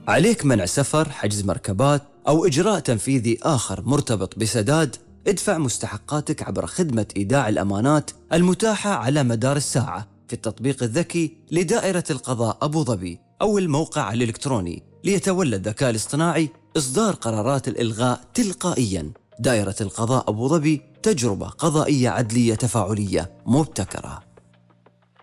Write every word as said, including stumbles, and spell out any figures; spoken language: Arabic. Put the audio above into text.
عليك منع سفر، حجز مركبات أو إجراء تنفيذي آخر مرتبط بسداد، ادفع مستحقاتك عبر خدمة إيداع الأمانات المتاحة على مدار الساعة في التطبيق الذكي لدائرة القضاء أبو ظبي أو الموقع الإلكتروني. ليتولى الذكاء الاصطناعي إصدار قرارات الإلغاء تلقائياً. دائرة القضاء أبو ظبي، تجربة قضائية عدلية تفاعلية مبتكرة.